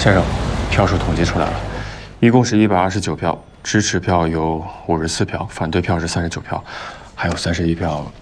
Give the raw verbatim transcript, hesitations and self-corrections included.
先生，票数统计出来了，一共是一百二十九票，支持票有五十四票，反对票是三十九票，还有三十一票